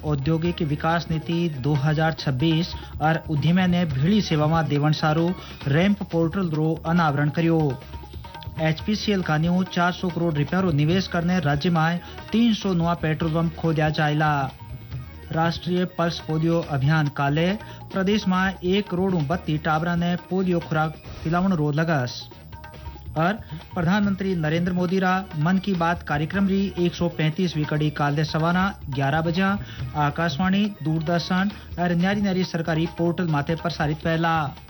औद्योगिक विकास नीति 2026 और उद्यमी ने भीड़ी सेवा में देवण सारू रैंप पोर्टल रो अनावरण करियो। HPCL का न्यू 400 करोड़ रुपया रो निवेश करने राज्य में 300 नवा पेट्रोल पंप खोदा जायला। राष्ट्रीय पल्स पोलियो अभियान काले प्रदेश में 1 करोड़ 32 टाबरा ने पोलियो खुराक पिलावन रो लगस। और प्रधानमंत्री नरेंद्र मोदी रा मन की बात कार्यक्रम री 135वीं कड़ी काल सवाना 11 बजे आकाशवाणी दूरदर्शन और न्यारी न्यारी सरकारी पोर्टल माथे प्रसारित पहला।